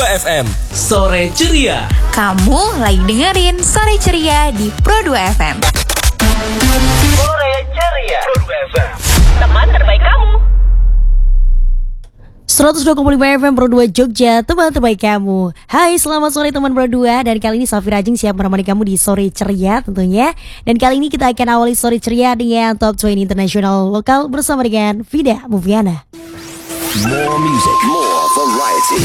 FM. Sore Ceria. Kamu lagi dengerin Sore Ceria di Pro 2 FM. Sore Ceria Pro 2 FM. Teman terbaik kamu. 102,5 FM Pro 2 Jogja, teman terbaik kamu. Hai, selamat sore teman Pro 2. Dan kali ini Safira Ajeng siap menemani kamu di Sore Ceria tentunya. Dan kali ini kita akan awali Sore Ceria dengan Top 20 Internasional Lokal bersama dengan Vida Mufiana. More music, more variety.